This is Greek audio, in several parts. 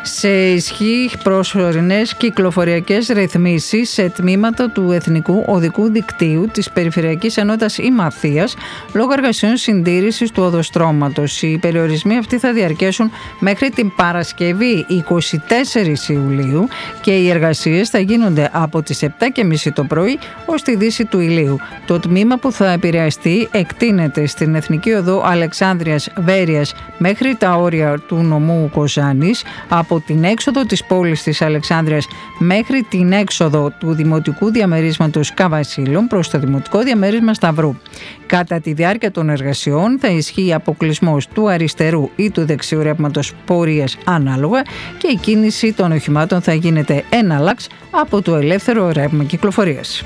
Σε ισχύ προσωρινές κυκλοφοριακές ρυθμίσεις σε τμήματα του Εθνικού Οδικού Δικτύου της Περιφερειακής Ενότητας Ημαθίας λόγω εργασιών συντήρησης του οδοστρώματος. Οι περιορισμοί αυτοί θα διαρκέσουν μέχρι την Παρασκευή 24 Ιουλίου και οι εργασίες θα γίνονται από τις 7.30 το πρωί ως τη δύση του ηλίου. Το τμήμα που θα επηρεαστεί εκτείνεται στην Εθνική Οδό Αλεξάνδρειας Βέρειας μέχρι τα όρια του νομού Κοζάνης, από την έξοδο της πόλης της Αλεξάνδρειας μέχρι την έξοδο του Δημοτικού Διαμερίσματος Καβασίλων προς το Δημοτικό Διαμέρισμα Σταυρού. Κατά τη διάρκεια των εργασιών θα ισχύει αποκλεισμός του αριστερού ή του δεξιού ρεύματος πορείας ανάλογα και η κίνηση των οχημάτων θα γίνεται εναλλάξ από το ελεύθερο ρεύμα κυκλοφορίας.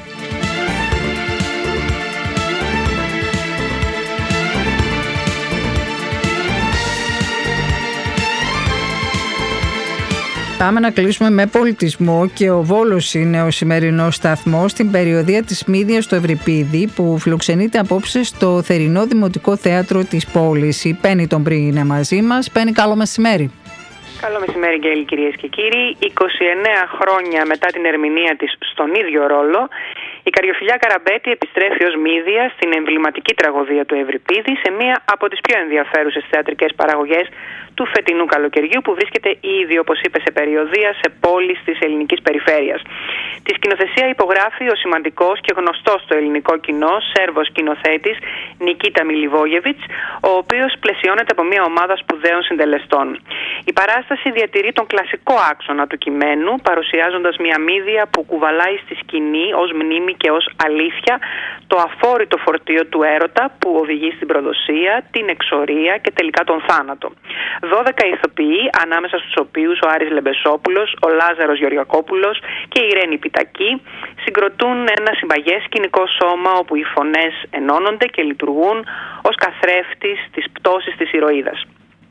Πάμε να κλείσουμε με πολιτισμό και ο Βόλος είναι ο σημερινός σταθμός στην περιοδεία της Μύδιας στο Ευρυπίδη που φιλοξενείται απόψε στο θερινό Δημοτικό Θέατρο της πόλης. Η Πέννη τον Πρι είναι μαζί μας. Πέννη, καλό μεσημέρι. Καλό μεσημέρι, Γκέλη, κυρίες και κύριοι. 29 χρόνια μετά την ερμηνεία της στον ίδιο ρόλο, η Καριοφιλιά Καραμπέτη επιστρέφει ως Μύδια στην εμβληματική τραγωδία του Ευρυπίδη σε μία από τις πιο ενδιαφέρουσες θεατρικές παραγωγές του φετινού καλοκαιριού, που βρίσκεται ήδη, όπως είπε, σε περιοδεία σε πόλεις της ελληνικής περιφέρειας. Τη σκηνοθεσία υπογράφει ο σημαντικός και γνωστός στο ελληνικό κοινό Σέρβος σκηνοθέτης Νικίτα Μιλιβόγεβιτς, ο οποίος πλαισιώνεται από μια ομάδα σπουδαίων συντελεστών. Η παράσταση διατηρεί τον κλασικό άξονα του κειμένου, παρουσιάζοντας μια Μύδια που κουβαλάει στη σκηνή ως μνήμη και ως αλήθεια το αφόρητο φορτίο του έρωτα που οδηγεί στην προδοσία, την εξορία και τελικά τον θάνατο. 12 ηθοποιοί, ανάμεσα στους οποίους ο Άρης Λεμπεσόπουλος, ο Λάζαρος Γεωργακόπουλος και η Ρένη Πιτακή, συγκροτούν ένα συμπαγές σκηνικό σώμα όπου οι φωνές ενώνονται και λειτουργούν ως καθρέφτης της πτώσης της ηρωίδας.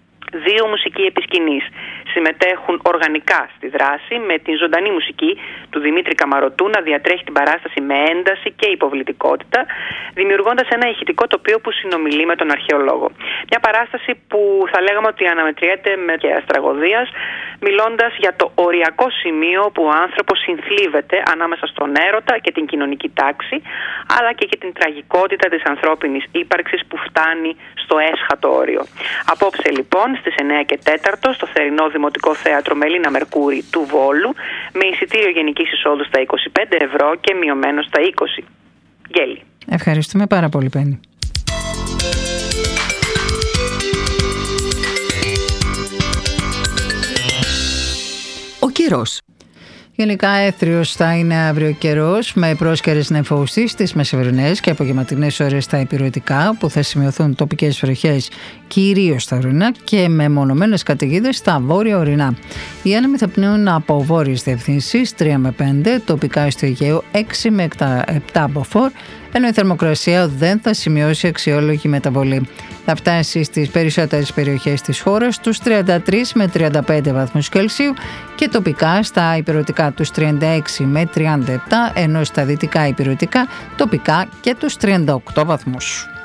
2 μουσικοί επί σκηνής συμμετέχουν οργανικά στη δράση, με την ζωντανή μουσική του Δημήτρη Καμαρωτού να διατρέχει την παράσταση με ένταση και υποβλητικότητα, δημιουργώντας ένα ηχητικό τοπίο που συνομιλεί με τον αρχαιολόγο. Μια παράσταση που θα λέγαμε ότι αναμετριέται με και αστραγωδίας, μιλώντας για το οριακό σημείο που ο άνθρωπος συνθλίβεται ανάμεσα στον έρωτα και την κοινωνική τάξη, αλλά και την τραγικότητα της ανθρώπινης ύπαρξης που φτάνει στο έσχατο όριο. Απόψε λοιπόν στις 9 και 4 στο θερινό Δημοτικό Θέατρο Μελίνα Μερκούρη του Βόλου, με εισιτήριο γενικής εισόδου στα 25 ευρώ και μειωμένο στα 20. Γέλη. Ευχαριστούμε πάρα πολύ, Πέννη. Ο καιρός. Γενικά έθριος θα είναι αύριο καιρός, με πρόσκαιρες νεφώσεις στις μεσημερινές και απογευματινές ώρες στα υπηρετικά, που θα σημειωθούν τοπικές βροχές κυρίως στα ορεινά και με μονομένες καταιγίδες στα βόρεια ορεινά. Οι άνεμοι θα πνέουν από βόρειες διευθύνσεις 3 με 5, τοπικά στο Αιγαίο 6 με 7 από φορ, ενώ η θερμοκρασία δεν θα σημειώσει αξιόλογη μεταβολή. Θα φτάσει στις περισσότερες περιοχές της χώρας τους 33 με 35 βαθμούς Κελσίου και τοπικά στα ηπειρωτικά τους 36 με 37, ενώ στα δυτικά ηπειρωτικά τοπικά και τους 38 βαθμούς.